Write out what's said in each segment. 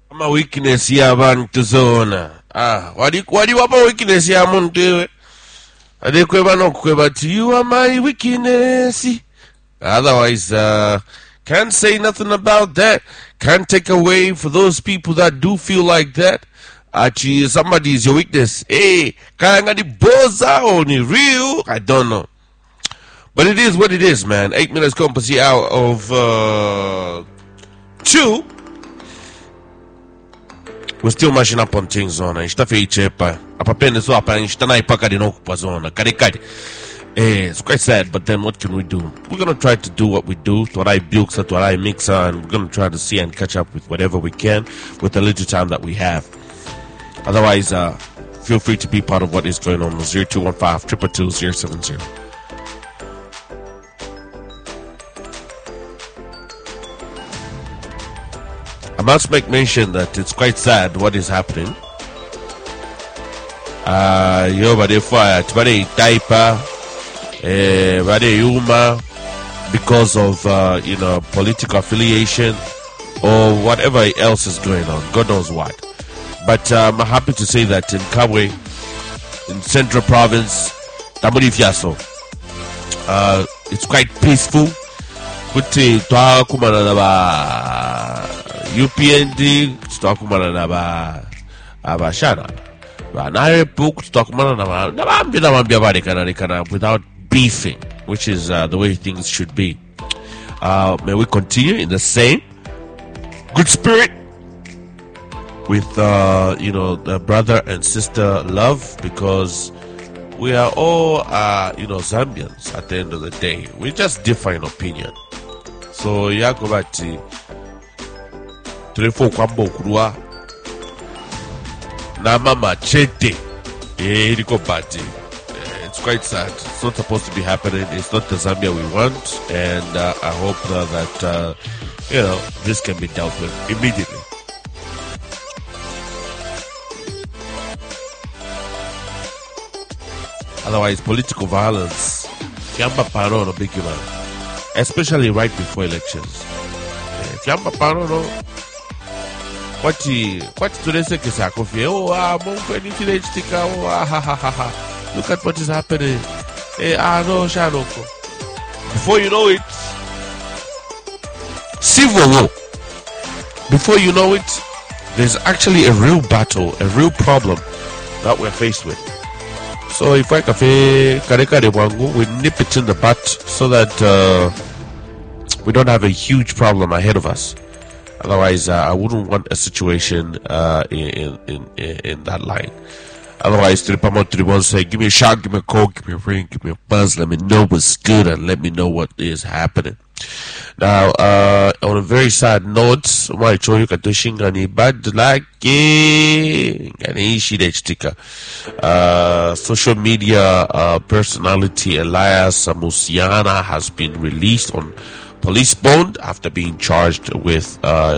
Ama weakness y'abantu zona. Wali wapa weakness ya muntu ewe. Adekweba nokweba to you are my weakness. Otherwise, can't say nothing about that. Can't take away for those people that do feel like that. Actually, somebody is your weakness. Hey, kanga ni boza or ni real? I don't know. But it is what it is, man. 8 minutes company out of 2. We're still mashing up on things on. Está feito, epa. Apapende só apa, está na ipaka de novo pa zona. Kare. It's quite sad, but then what can we do? We're gonna try to do what we do. What I build, what I mix, and we're gonna try to see and catch up with whatever we can with the little time that we have. Otherwise, feel free to be part of what is going on. 0215 222 070. I must make mention that it's quite sad what is happening. Bade fire, bade taipa, bade yuma, because of political affiliation or whatever else is going on. God knows what. But I'm happy to say that in Kabwe, in Central Province, Tamuri Fiaso, it's quite peaceful. Kuti twa kumana na ba UPND, twa kumana na ba abashana. Ba na book twa kumana na ba mambia bari kana without beefing, which is the way things should be. May we continue in the same good spirit with the brother and sister love, because we are all Zambians at the end of the day. We just differ in opinion. So yakobati tulifo kwambo kurua na mama chete liko bati. It's quite sad. It's not supposed to be happening. It's not the Zambia we want, and I hope that this can be dealt with immediately. Otherwise, political violence, fiamba paro no big man, especially right before elections. Fiamba paro no. What today say kisako fie? Monko anything tika. Ha. Look at what is happening. No shanoko. Before you know it, civil war. Before you know it, there's actually a real battle, a real problem that we're faced with. So if I cafe Kareka Wangu, we nip it in the butt so that we don't have a huge problem ahead of us. Otherwise, I wouldn't want a situation in that line. Otherwise, Tripamo say, give me a shot, give me a call, give me a ring, give me a buzz, let me know what's good, and let me know what is happening. Now, on a very sad note, my choyo katoshingani bad like social media personality Elias Musiana has been released on police bond after being charged with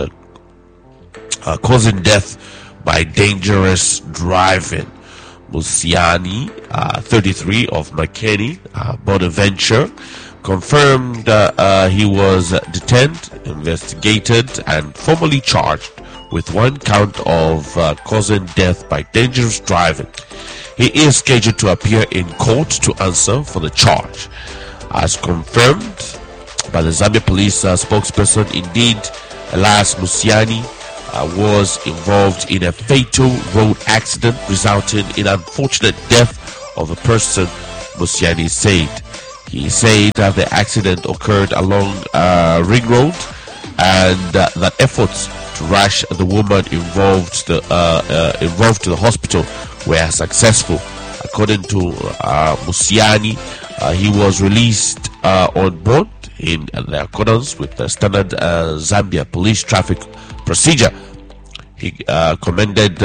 causing death by dangerous driving. Musiani, 33 of McKinney, Bonaventure, confirmed he was detained, investigated, and formally charged with 1 count of causing death by dangerous driving. He is scheduled to appear in court to answer for the charge. As confirmed by the Zambia police spokesperson, indeed, Elias Musiani was involved in a fatal road accident resulting in unfortunate death of a person, Musiani said. He said that the accident occurred along Ring Road, and that efforts to rush the woman involved to the hospital were successful. According to Musiani, he was released on bond in accordance with the standard Zambia police traffic procedure. He condemned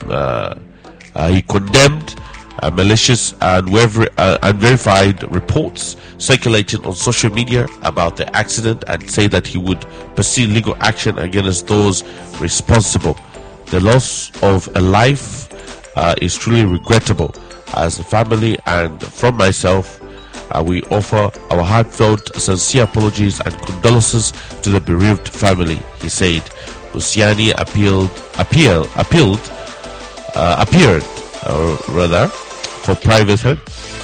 malicious and unverified reports circulating on social media about the accident, and say that he would pursue legal action against those responsible. The loss of a life is truly regrettable. As a family and from myself, we offer our heartfelt, sincere apologies and condolences to the bereaved family, he said. Musiani appeared for private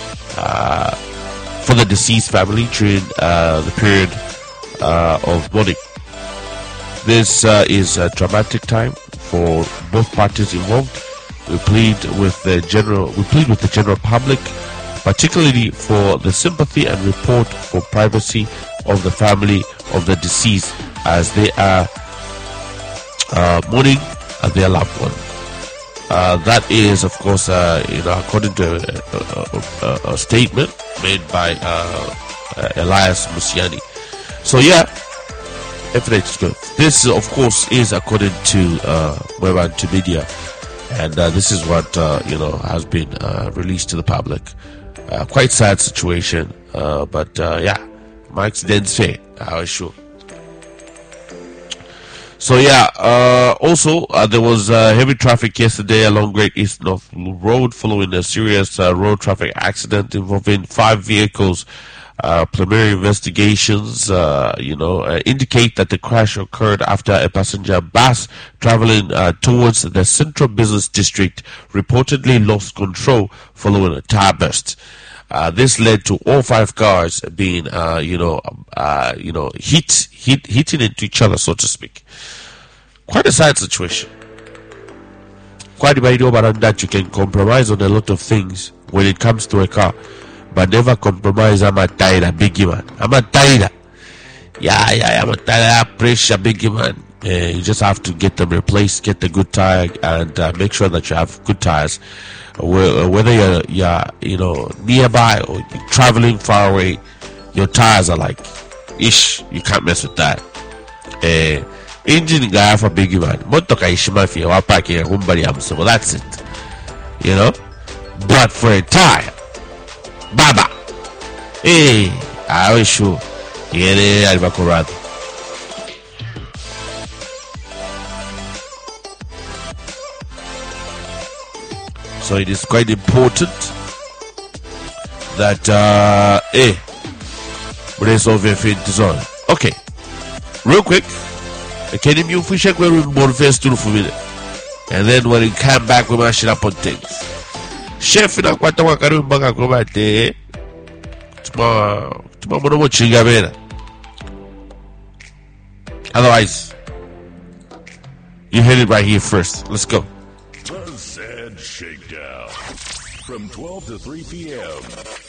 for the deceased family during the period of mourning. This is a dramatic time for both parties involved. We plead with the general public, particularly for the sympathy and report for privacy of the family of the deceased as they are mourning their loved one. That is, of course, according to a statement made by Elias Musiani. So yeah, everything's good. This, of course, is according to Mwebantu Media, and this is what has been released to the public. Quite sad situation, but yeah, Mike's didn't say how sure. So yeah, also there was heavy traffic yesterday along Great East North Road following a serious road traffic accident involving 5 vehicles. Preliminary investigations, indicate that the crash occurred after a passenger bus traveling towards the Central Business District reportedly lost control following a tire burst. This led to all 5 cars being, hitting into each other, so to speak. Quite a sad situation. Quite about that you can compromise on a lot of things when it comes to a car, but never compromise. I'm a tired biggie man. I'm a tired. Yeah, I'm a tired pressure biggie man. You just have to get them replaced, get the good tire, and make sure that you have good tires. Whether you're nearby or you're traveling far away, your tires are like ish. You can't mess with that. Engine guy for biggie man. Motoka ishimafi wa parking humbari amso. Well, that's it. But for a tire, baba. Hey, I wish you. Yere albakorado. So it is quite important that brace of your feet is on. Okay, real quick. Can you fish a more face to for me? And then when you come back, we mash it up on things. Chef in a Quatawakaru Banga Comate tomorrow Chigabera. Otherwise, you heard it right here first. Let's go. The Sad Shakedown from 12 to 3 p.m.